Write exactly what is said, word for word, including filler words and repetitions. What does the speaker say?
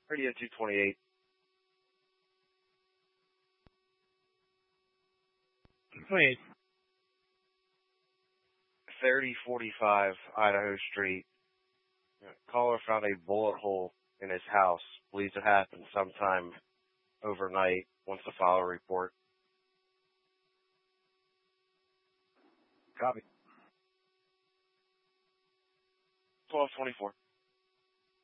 Radio two twenty-eight. twenty-eight. thirty forty-five Idaho Street. Caller found a bullet hole in his house. Believes it happened sometime overnight. Wants to file a report. Copy. twelve twenty-four.